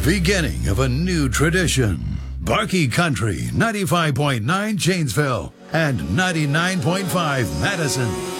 beginning of a new tradition. Barky Country, 95.9 Janesville and 99.5 Madison.